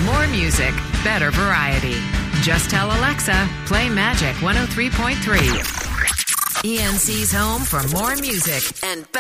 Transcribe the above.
More music, better variety. Just tell Alexa, play Magic 103.3. ENC's home for more music and better